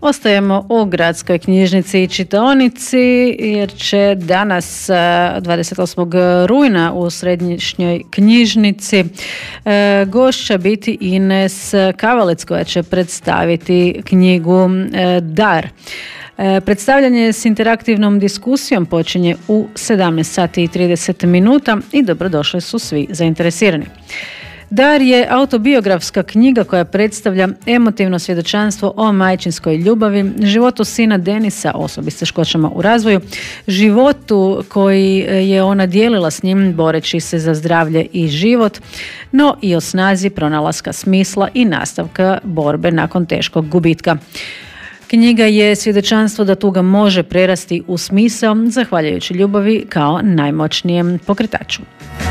Ostajemo u gradskoj knjižnici i čitaonici jer će danas 28. rujna u središnjoj knjižnici gošća biti Ines Kavalec koja će predstaviti knjigu Dar. Predstavljanje s interaktivnom diskusijom počinje u 17 sati i 30 minuta i dobrodošli su svi zainteresirani. Dar je autobiografska knjiga koja predstavlja emotivno svjedočanstvo o majčinskoj ljubavi, životu sina Denisa, osobi s teškoćama u razvoju, životu koji je ona dijelila s njim boreći se za zdravlje i život, no i o snazi pronalaska smisla i nastavka borbe nakon teškog gubitka. Knjiga je svjedočanstvo da tuga može prerasti u smisao zahvaljujući ljubavi kao najmoćnijem pokretaču.